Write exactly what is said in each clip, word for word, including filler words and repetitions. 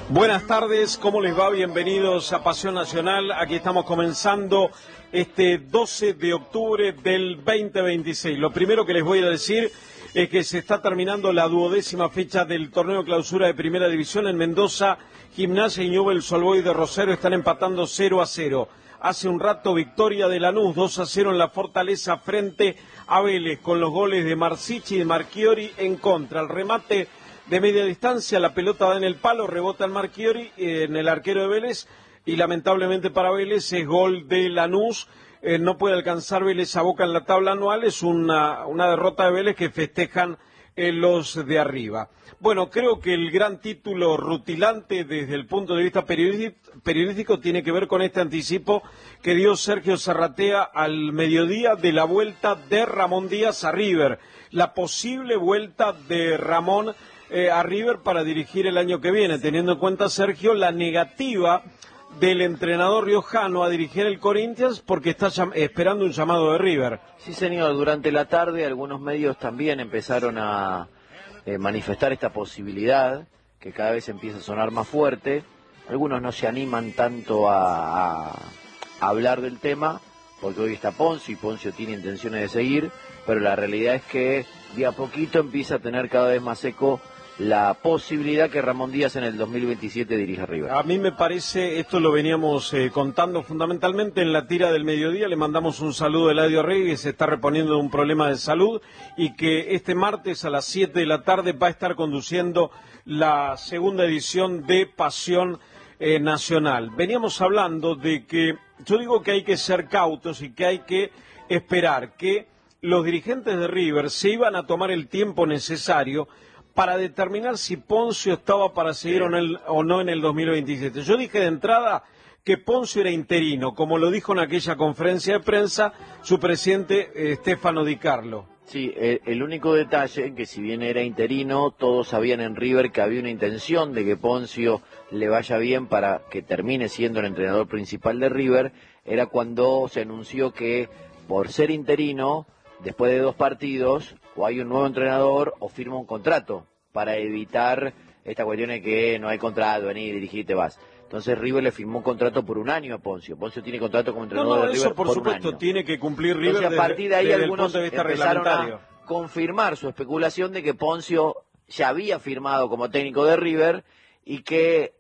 Buenas tardes, ¿cómo les va? Bienvenidos a Pasión Nacional. Aquí estamos comenzando este doce de octubre del veinte veintiséis. Lo primero que les voy a decir es que se está terminando la duodécima fecha del torneo clausura de Primera División en Mendoza. Gimnasia y Newell's Old Boys de Rosario están empatando cero a cero. Hace un rato victoria de Lanús, dos a cero en la Fortaleza frente a Vélez, con los goles de Marsichi y de Marchiori en contra. El remate de media distancia, la pelota da en el palo, rebota el Marchiori eh, en el arquero de Vélez y lamentablemente para Vélez es gol de Lanús. Eh, no puede alcanzar Vélez a Boca en la tabla anual, es una, una derrota de Vélez que festejan eh, los de arriba. Bueno, creo que el gran título rutilante desde el punto de vista periodístico tiene que ver con este anticipo que dio Sergio Zarratea al mediodía de la vuelta de Ramón Díaz a River, la posible vuelta de Ramón Eh, a River para dirigir el año que viene, teniendo en cuenta, Sergio, la negativa del entrenador riojano a dirigir el Corinthians porque está esperando un llamado de River. Sí, señor, durante la tarde algunos medios también empezaron a eh, manifestar esta posibilidad, que cada vez empieza a sonar más fuerte. Algunos no se animan tanto a, a, a hablar del tema, porque hoy está Poncio y Poncio tiene intenciones de seguir, pero la realidad es que de a poquito empieza a tener cada vez más eco la posibilidad que Ramón Díaz en el dos mil veintisiete dirija River. A mí me parece, esto lo veníamos eh, contando fundamentalmente en la tira del mediodía, le mandamos un saludo a Eladio Reyes, que se está reponiendo de un problema de salud y que este martes a las siete de la tarde va a estar conduciendo la segunda edición de Pasión eh, Nacional. Veníamos hablando de que, yo digo que hay que ser cautos y que hay que esperar que los dirigentes de River se iban a tomar el tiempo necesario para determinar si Poncio estaba para seguir o, el, o no en el dos mil veintisiete. Yo dije de entrada que Poncio era interino, como lo dijo en aquella conferencia de prensa su presidente eh, Stefano Di Carlo. Sí, el, el único detalle en que si bien era interino, todos sabían en River que había una intención de que Poncio le vaya bien para que termine siendo el entrenador principal de River, era cuando se anunció que por ser interino, después de dos partidos, o hay un nuevo entrenador o firma un contrato para evitar esta cuestión de que no hay contrato, vení, dirigí, te vas. Entonces River le firmó un contrato por un año a Poncio. Poncio tiene contrato como entrenador no, no, de River eso por, por supuesto un año. Tiene que cumplir River. Entonces, a partir de ahí desde, algunos desde el punto de vista empezaron a confirmar su especulación de que Poncio ya había firmado como técnico de River y que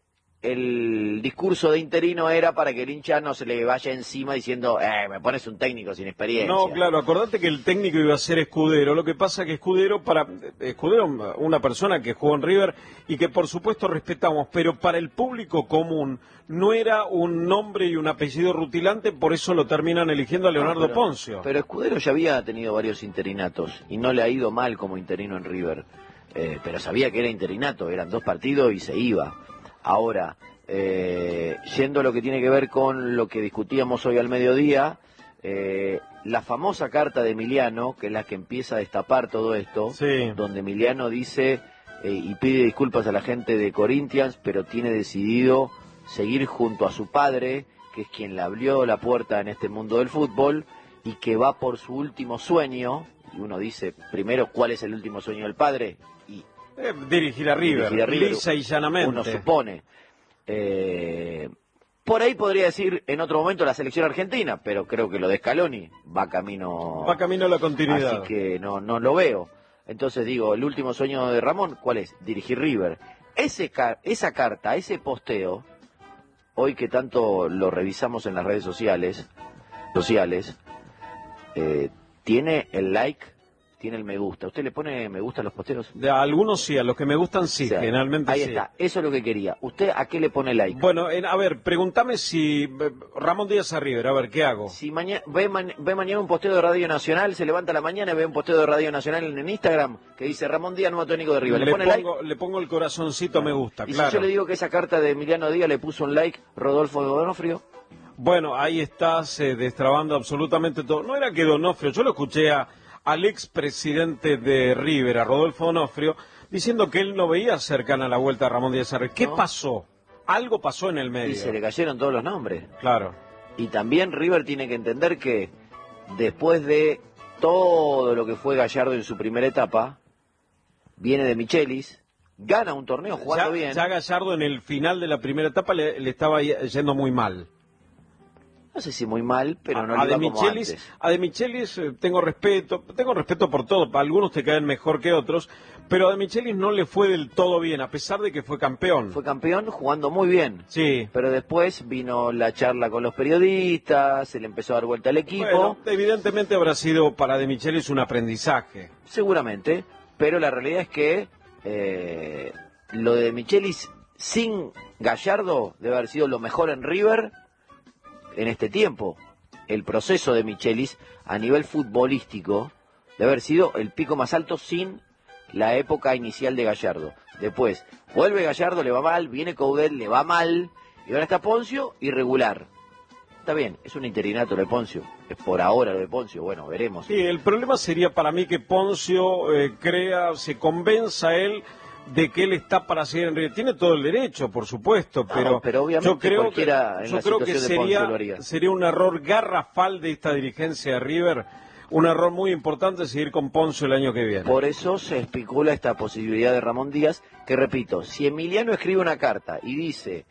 el discurso de interino era para que el hincha no se le vaya encima diciendo, eh, me pones un técnico sin experiencia. No, claro, acordate que el técnico iba a ser Escudero. Lo que pasa que Escudero, para Escudero, una persona que jugó en River y que por supuesto respetamos, pero para el público común no era un nombre y un apellido rutilante, por eso lo terminan eligiendo a Leonardo no, pero, Poncio. Pero Escudero ya había tenido varios interinatos y no le ha ido mal como interino en River, eh, pero sabía que era interinato, eran dos partidos y se iba. Ahora, eh, yendo a lo que tiene que ver con lo que discutíamos hoy al mediodía, eh, la famosa carta de Emiliano, que es la que empieza a destapar todo esto, sí. Donde Emiliano dice eh, y pide disculpas a la gente de Corinthians, pero tiene decidido seguir junto a su padre, que es quien le abrió la puerta en este mundo del fútbol, y que va por su último sueño, y uno dice, primero, ¿cuál es el último sueño del padre? Y Eh, dirigir a River, dirigir a River, lisa y llanamente. Uno supone. Eh, por ahí podría decir en otro momento la selección argentina, pero creo que lo de Scaloni va camino... Va camino a la continuidad. Así que no, no lo veo. Entonces digo, el último sueño de Ramón, ¿cuál es? Dirigir River. Ese esa carta, ese posteo, hoy que tanto lo revisamos en las redes sociales, sociales eh, tiene el like, tiene el me gusta. ¿Usted le pone me gusta a los posteos? De algunos sí, a los que me gustan sí, o sea, generalmente ahí sí. Ahí está, eso es lo que quería. ¿Usted a qué le pone like? Bueno, en, a ver, pregúntame si Ramón Díaz a River, a ver, ¿qué hago? Si mañana ve, man, ve mañana un posteo de Radio Nacional, se levanta a la mañana y ve un posteo de Radio Nacional en, en Instagram que dice Ramón Díaz, nuevo técnico de River. ¿Le, le pone pongo, like? Le pongo el corazoncito me gusta, y claro. Si yo le digo que esa carta de Emiliano Díaz le puso un like Rodolfo Donofrio. Bueno, ahí estás eh, destrabando absolutamente todo. No era que Donofrio, yo lo escuché a... al expresidente de River, a Rodolfo Donofrio, diciendo que él no veía cercana la vuelta a Ramón Díaz Arre. ¿Qué ¿No? pasó? Algo pasó en el medio. Y se le cayeron todos los nombres. Claro. Y también River tiene que entender que después de todo lo que fue Gallardo en su primera etapa, viene de Michelis, gana un torneo jugando ya, bien. Ya Gallardo en el final de la primera etapa le, le estaba yendo muy mal. No sé si muy mal, pero no a, le a iba De como Michelis, antes. A De Michelis eh, tengo respeto, tengo respeto por todo, algunos te caen mejor que otros, pero a De Michelis no le fue del todo bien, a pesar de que fue campeón. Fue campeón jugando muy bien. Sí. Pero después vino la charla con los periodistas, se le empezó a dar vuelta al equipo. Bueno, evidentemente habrá sido para De Michelis un aprendizaje. Seguramente, pero la realidad es que eh, lo de De Michelis sin Gallardo debe haber sido lo mejor en River en este tiempo. El proceso de Michelis a nivel futbolístico debe haber sido el pico más alto sin la época inicial de Gallardo. Después vuelve Gallardo, le va mal, viene Coudet, le va mal, y ahora está Poncio, irregular. Está bien, es un interinato lo de Poncio, es por ahora lo de Poncio, bueno, veremos. Sí, el problema sería para mí que Poncio eh, crea, se convenza él de que él está para seguir en River. Tiene todo el derecho, por supuesto, pero, no, pero obviamente yo creo cualquiera que, en yo la creo que situación de Poncio lo sería, haría. sería un error garrafal de esta dirigencia de River, un error muy importante seguir con Poncio el año que viene. Por eso se especula esta posibilidad de Ramón Díaz, que repito, si Emiliano escribe una carta y dice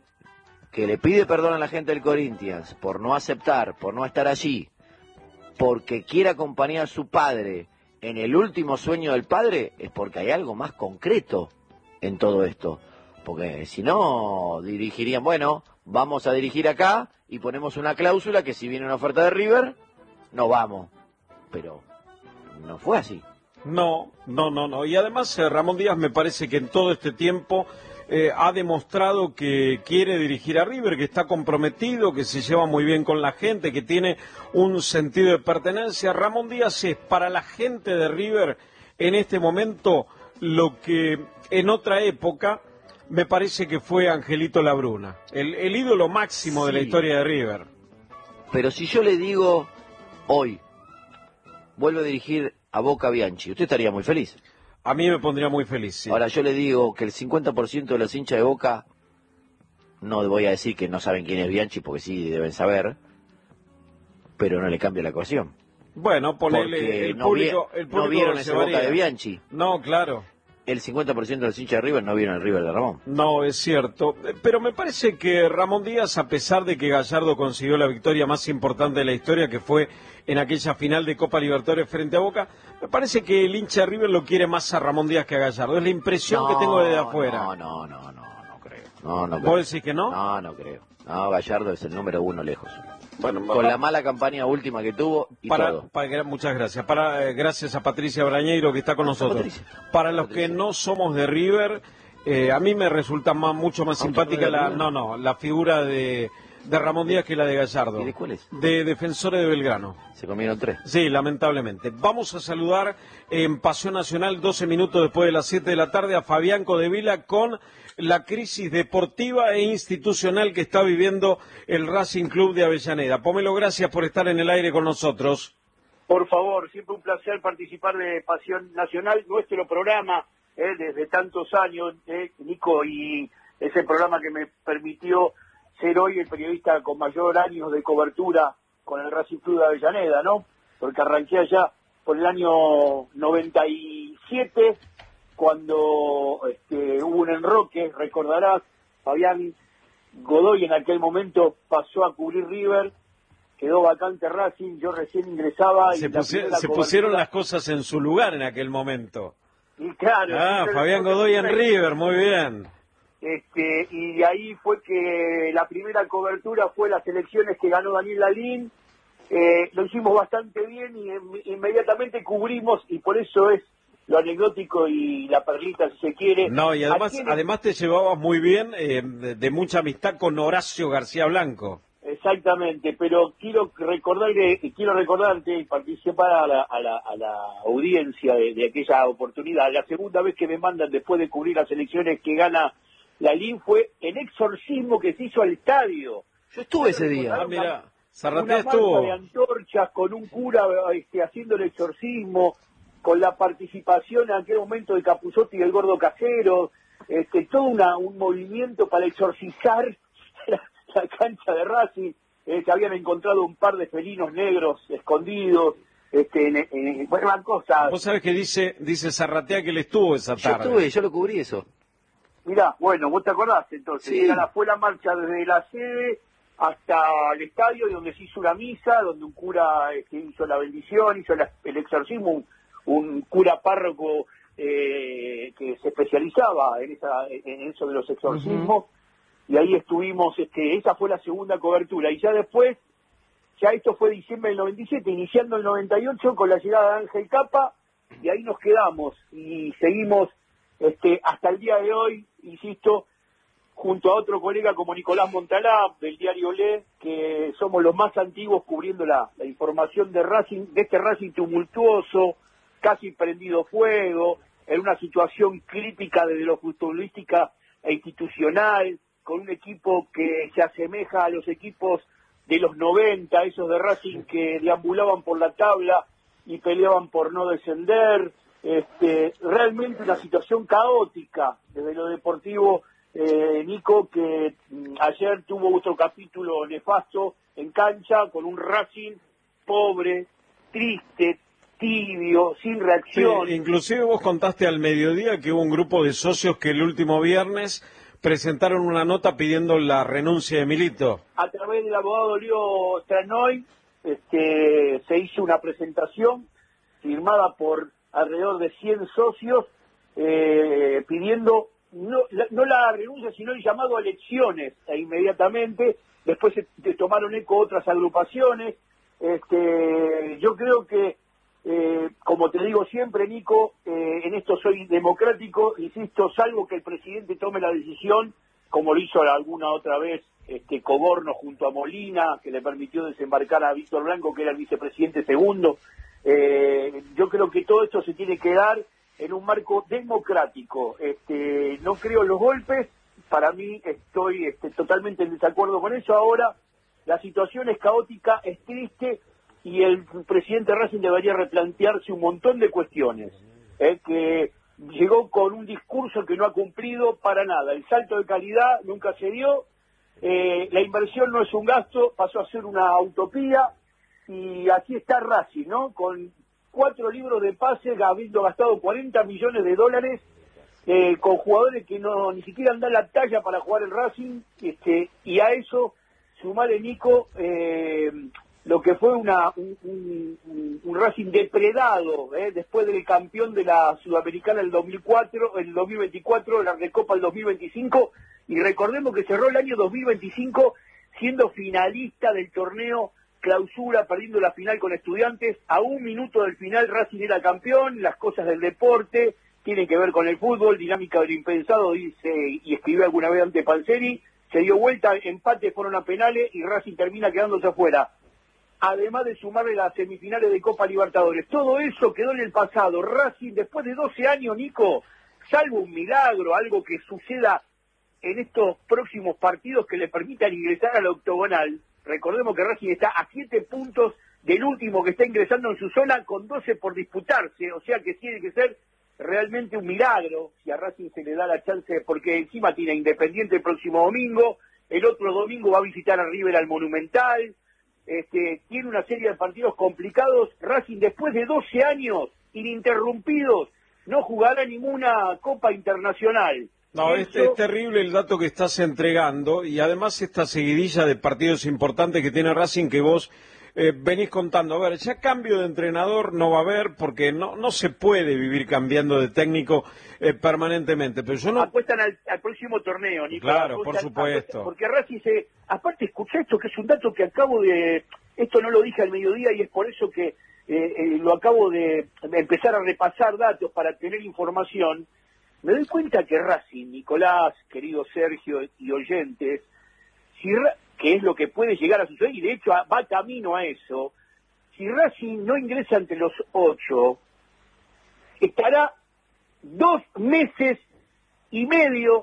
que le pide perdón a la gente del Corinthians por no aceptar, por no estar allí, porque quiere acompañar a su padre en el último sueño del padre, es porque hay algo más concreto en todo esto. Porque si no, dirigirían, bueno, vamos a dirigir acá y ponemos una cláusula que si viene una oferta de River, no vamos. Pero no fue así. No, no, no, no. Y además eh, Ramón Díaz me parece que en todo este tiempo eh, ha demostrado que quiere dirigir a River, que está comprometido, que se lleva muy bien con la gente, que tiene un sentido de pertenencia. Ramón Díaz es para la gente de River en este momento lo que en otra época me parece que fue Angelito Labruna, el, el ídolo máximo sí. de la historia de River. Pero si yo le digo hoy, vuelvo a dirigir a Boca Bianchi, usted estaría muy feliz. A mí me pondría muy feliz, sí. Ahora yo le digo que el cincuenta por ciento de los hinchas de Boca, no voy a decir que no saben quién es Bianchi, porque sí deben saber, pero no le cambia la ecuación. Bueno, ponele el no público, vi, el público no vieron se ese varía. Boca de Bianchi. No, claro. El cincuenta por ciento de los hinchas de River no vieron el River de Ramón. No, es cierto. Pero me parece que Ramón Díaz, a pesar de que Gallardo consiguió la victoria más importante de la historia, que fue en aquella final de Copa Libertadores frente a Boca, me parece que el hincha de River lo quiere más a Ramón Díaz que a Gallardo. Es la impresión no, que tengo desde afuera. No, no, no, no, no creo. No, no ¿Vos creo. decís que no? No, no creo. No, Gallardo es el número uno lejos. Bueno, con la mala campaña última que tuvo y para, todo. Para, muchas gracias. Para, eh, gracias a Patricia Brañeiro que está con nosotros. Patricia. Para los Patricia. que no somos de River, eh, a mí me resulta más, mucho más simpática la, no, no, la figura de, de Ramón Díaz que la de Gallardo. ¿Y de cuál es? De Defensores de Belgrano. Se comieron tres. Sí, lamentablemente. Vamos a saludar en Pasión Nacional, doce minutos después de las siete de la tarde, a Fabián Codevila con la crisis deportiva e institucional que está viviendo el Racing Club de Avellaneda. Pomelo, gracias por estar en el aire con nosotros. Por favor, siempre un placer participar de Pasión Nacional, nuestro programa eh, desde tantos años, eh, Nico, y ese programa que me permitió ser hoy el periodista con mayor años de cobertura con el Racing Club de Avellaneda, ¿no? Porque arranqué allá por el año noventa y siete, cuando este, hubo un enroque, recordarás, Fabián Godoy en aquel momento pasó a cubrir River, quedó vacante Racing, yo recién ingresaba. Se, y pusi la se cobertura... pusieron las cosas en su lugar en aquel momento. Y claro. Ah, Fabián Godoy en River, muy bien. Este, y ahí fue que la primera cobertura fue las elecciones que ganó Daniel Lalín, eh, lo hicimos bastante bien y inmediatamente cubrimos, y por eso es lo anecdótico y la perlita, si se quiere. No, y además, quién... además te llevabas muy bien, eh, de, de mucha amistad con Horacio García Blanco. Exactamente, pero quiero recordarle, quiero recordarte y participar a la, a la, a la audiencia de, de aquella oportunidad. La segunda vez que me mandan después de cubrir las elecciones que gana Lalín fue el exorcismo que se hizo al estadio. Yo estuve ese día. Ah, mira, Zarratea estuvo. Una marcha de antorchas con un cura este, haciendo el exorcismo, con la participación en aquel momento de Capuzzotti y del Gordo Casero, este, todo una, un movimiento para exorcizar la, la cancha de Racing. Eh, se habían encontrado un par de felinos negros escondidos, este, en, en, bueno, una cosa. Vos sabés que dice, dice Zarratea que él estuvo esa tarde. Yo estuve, yo lo cubrí eso. Mirá, bueno, vos te acordás entonces, Sí. era la, fue la marcha desde la sede hasta el estadio, y donde se hizo una misa, donde un cura este, hizo la bendición, hizo la, el exorcismo, un, un cura párroco eh, que se especializaba en, esa, en eso de los exorcismos, uh-huh. Y ahí estuvimos, este, esa fue la segunda cobertura, y ya después, ya esto fue diciembre del noventa y siete, iniciando el noventa y ocho con la llegada de Ángel Capa, y ahí nos quedamos, y seguimos este, hasta el día de hoy, insisto, junto a otro colega como Nicolás Montalá, del diario Olé, que somos los más antiguos cubriendo la, la información de Racing, de este Racing tumultuoso, casi prendido fuego, en una situación crítica desde lo futbolística e institucional, con un equipo que se asemeja a los equipos de los noventa, esos de Racing que deambulaban por la tabla y peleaban por no descender. Este, realmente una situación caótica desde lo deportivo, eh, Nico, que mm, ayer tuvo otro capítulo nefasto en cancha con un Racing pobre, triste, tibio, sin reacción. Sí, inclusive vos contaste al mediodía que hubo un grupo de socios que el último viernes presentaron una nota pidiendo la renuncia de Milito. A través del abogado Leo Tranoy este, se hizo una presentación firmada por alrededor de cien socios, eh, pidiendo no la, no la renuncia, sino el llamado a elecciones, e inmediatamente después se, se tomaron eco otras agrupaciones. Este, yo creo que, eh, como te digo siempre, Nico, eh, en esto soy democrático, insisto, salvo que el presidente tome la decisión, como lo hizo alguna otra vez este Coborno junto a Molina, que le permitió desembarcar a Víctor Blanco, que era el vicepresidente segundo. Eh, yo creo que todo esto se tiene que dar en un marco democrático. Este, no creo en los golpes, para mí estoy este, totalmente en desacuerdo con eso. Ahora la situación es caótica, es triste, y el presidente Racing debería replantearse un montón de cuestiones, eh, que llegó con un discurso que no ha cumplido para nada. El salto de calidad nunca se dio, eh, la inversión no es un gasto, pasó a ser una utopía. Y aquí está Racing, ¿no? Con cuatro libros de pases, habiendo gastado cuarenta millones de dólares, eh, con jugadores que no ni siquiera dan la talla para jugar el Racing, este, y a eso sumarle, Nico, eh, lo que fue una un, un, un Racing depredado, eh, después del campeón de la Sudamericana del dos mil cuatro, el dos mil veinticuatro, la Recopa del dos mil veinticinco, y recordemos que cerró el año dos mil veinticinco siendo finalista del torneo Clausura, perdiendo la final con Estudiantes. A un minuto del final Racing era campeón. Las cosas del deporte tienen que ver con el fútbol, dinámica del impensado, dice y escribió alguna vez ante Panzeri. Se dio vuelta, empate, fueron a penales y Racing termina quedándose afuera. Además de sumarle las semifinales de Copa Libertadores. Todo eso quedó en el pasado. Racing, después de doce años, Nico, salvo un milagro, algo que suceda en estos próximos partidos que le permitan ingresar a la octogonal. Recordemos que Racing está a siete puntos del último que está ingresando en su zona, con doce por disputarse, o sea que tiene que ser realmente un milagro si a Racing se le da la chance, porque encima tiene Independiente el próximo domingo, el otro domingo va a visitar a River al Monumental, este, tiene una serie de partidos complicados. Racing, después de doce años ininterrumpidos, no jugará ninguna Copa Internacional. No, es, es terrible el dato que estás entregando, y además esta seguidilla de partidos importantes que tiene Racing que vos eh, venís contando. A ver, ya cambio de entrenador no va a haber, porque no no se puede vivir cambiando de técnico eh, permanentemente. Pero yo no... Apuestan al, al próximo torneo, Nico. Claro, apuestan, por supuesto. Apuestan, porque Racing se... Aparte, escucha esto, que es un dato que acabo de... Esto no lo dije al mediodía y es por eso que eh, eh, lo acabo de empezar a repasar datos para tener información. Me doy cuenta que Racing, Nicolás, querido Sergio y oyentes, si Ra que es lo que puede llegar a suceder, y de hecho va camino a eso, si Racing no ingresa entre los ocho, estará dos meses y medio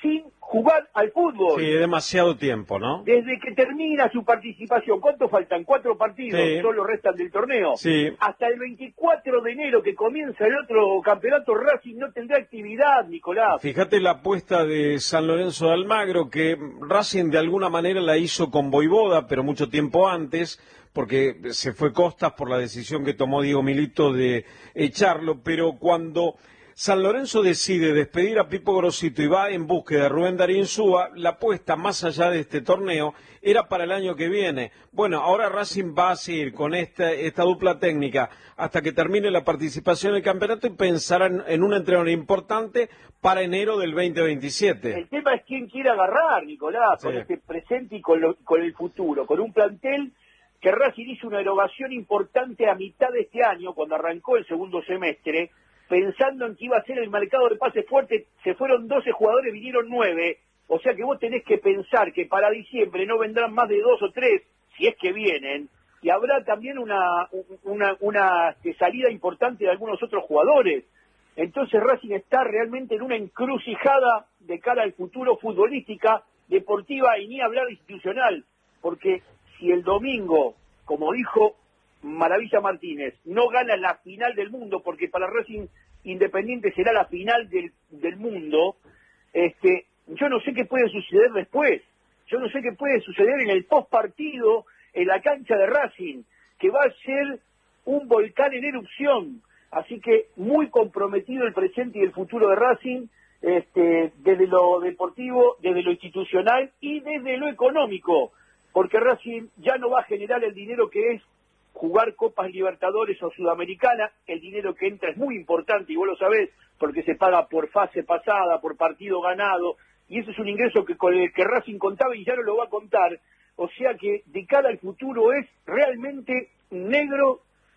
sin jugar al fútbol. Sí, demasiado tiempo, ¿no? Desde que termina su participación, ¿cuánto faltan? Cuatro partidos, Sí. solo restan del torneo. Sí. Hasta el veinticuatro de enero, que comienza el otro campeonato, Racing no tendrá actividad, Nicolás. Fíjate la apuesta de San Lorenzo de Almagro, que Racing de alguna manera la hizo con Voivoda, pero mucho tiempo antes, porque se fue Costas por la decisión que tomó Diego Milito de echarlo, pero cuando San Lorenzo decide despedir a Pipo Grosito y va en búsqueda de Rubén Darín Súa, la apuesta más allá de este torneo era para el año que viene. Bueno, ahora Racing va a seguir con esta, esta dupla técnica hasta que termine la participación en el campeonato y pensará en, en un entrenador importante para enero del veinte veintisiete. El tema es quién quiere agarrar, Nicolás, Sí. con este presente y con, lo- con el futuro, con un plantel que Racing hizo una erogación importante a mitad de este año, cuando arrancó el segundo semestre, pensando en que iba a ser el mercado de pases fuerte. Se fueron doce jugadores, vinieron nueve, o sea que vos tenés que pensar que para diciembre no vendrán más de dos o tres, si es que vienen, y habrá también una, una, una este, salida importante de algunos otros jugadores. Entonces Racing está realmente en una encrucijada de cara al futuro, futbolística, deportiva y ni hablar institucional, porque si el domingo, como dijo Maravilla Martínez, no gana la final del mundo, porque para Racing Independiente será la final del, del mundo, este, yo no sé qué puede suceder después, yo no sé qué puede suceder en el post partido, en la cancha de Racing, que va a ser un volcán en erupción. Así que muy comprometido el presente y el futuro de Racing, este, desde lo deportivo, desde lo institucional y desde lo económico, porque Racing ya no va a generar el dinero que es jugar Copas Libertadores o Sudamericana. El dinero que entra es muy importante y vos lo sabés, porque se paga por fase pasada, por partido ganado, y eso es un ingreso que con el que Racing contaba y ya no lo va a contar. O sea que de cara al futuro es realmente negro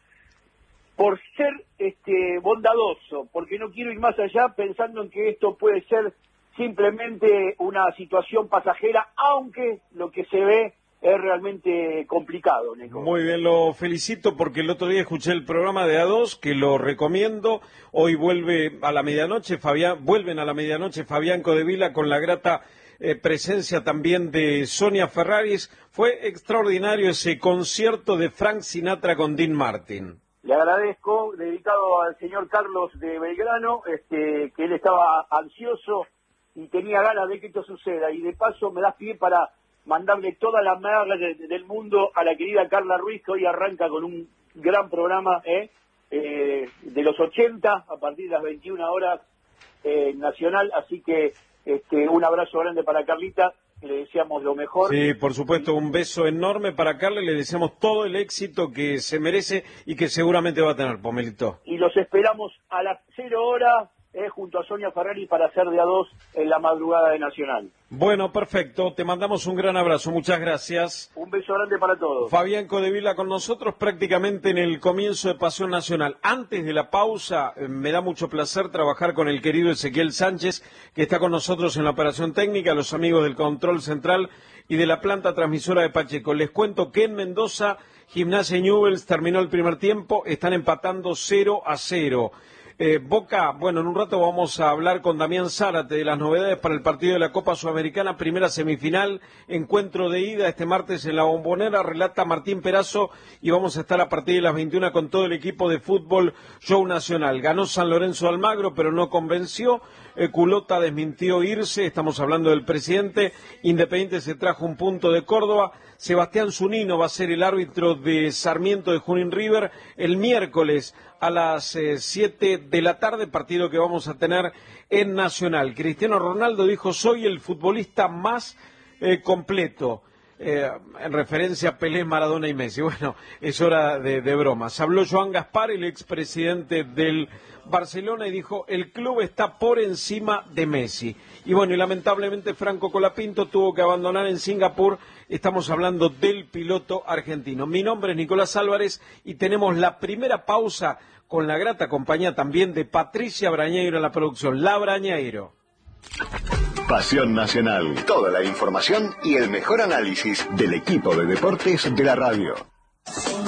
por ser este bondadoso, porque no quiero ir más allá pensando en que esto puede ser simplemente una situación pasajera, aunque lo que se ve es realmente complicado, Nico. Muy bien, lo felicito porque el otro día escuché el programa de A dos, que lo recomiendo. Hoy vuelve a la medianoche, Fabián, vuelven a la medianoche Fabián Codevila con la grata eh, presencia también de Sonia Ferraris. Fue extraordinario ese concierto de Frank Sinatra con Dean Martin. Le agradezco, dedicado al señor Carlos de Belgrano, este, que él estaba ansioso y tenía ganas de que esto suceda. Y de paso me das pie para mandarle toda la merda de, de, del mundo a la querida Carla Ruiz, que hoy arranca con un gran programa ¿eh? Eh, de los ochenta, a partir de las veintiuna horas eh, nacional. Así que este, un abrazo grande para Carlita. Le deseamos lo mejor. Sí, por supuesto, un beso enorme para Carla y le deseamos todo el éxito que se merece y que seguramente va a tener, Pomelito. Y los esperamos a las cero horas eh, junto a Sonia Ferrari para hacer de a dos en la madrugada de Nacional. Bueno, perfecto, te mandamos un gran abrazo, muchas gracias. Un beso grande para todos. Fabián Codevila con nosotros prácticamente en el comienzo de Pasión Nacional. Antes de la pausa, eh, me da mucho placer trabajar con el querido Ezequiel Sánchez, que está con nosotros en la operación técnica, los amigos del control central y de la planta transmisora de Pacheco. Les cuento que en Mendoza, Gimnasia y Newell's terminó el primer tiempo, están empatando cero a cero. Eh, Boca, bueno, en un rato vamos a hablar con Damián Zárate de las novedades para el partido de la Copa Sudamericana, primera semifinal, encuentro de ida este martes en la Bombonera, relata Martín Perazo y vamos a estar a partir de las veintiuna con todo el equipo de fútbol Show Nacional. Ganó San Lorenzo de Almagro, pero no convenció, eh, Culota desmintió irse, estamos hablando del presidente, Independiente se trajo un punto de Córdoba, Sebastián Zunino va a ser el árbitro de Sarmiento de Junín River el miércoles a las eh, siete de la tarde, partido que vamos a tener en Nacional. Cristiano Ronaldo dijo, soy el futbolista más eh, completo, eh, en referencia a Pelé, Maradona y Messi. Bueno, es hora de, de bromas. Habló Joan Gaspar, el expresidente del Barcelona, y dijo, el club está por encima de Messi. Y bueno, y lamentablemente Franco Colapinto tuvo que abandonar en Singapur. Estamos hablando del piloto argentino. Mi nombre es Nicolás Álvarez y tenemos la primera pausa con la grata compañía también de Patricia Brañeiro en la producción. La Brañeiro. Pasión Nacional. Toda la información y el mejor análisis del equipo de deportes de la radio.